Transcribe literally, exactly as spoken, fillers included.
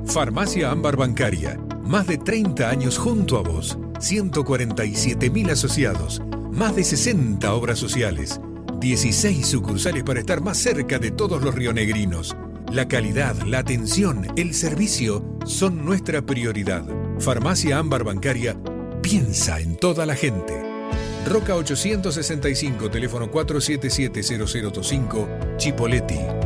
Farmacia Ámbar Bancaria. Más de treinta años junto a vos. ciento cuarenta y siete mil asociados. Más de sesenta obras sociales. dieciséis sucursales para estar más cerca de todos los rionegrinos. La calidad, la atención, el servicio son nuestra prioridad. Farmacia Ámbar Bancaria piensa en toda la gente. Roca ochocientos sesenta y cinco, teléfono cuatro siete siete, cero cero dos cinco, Chipoleti.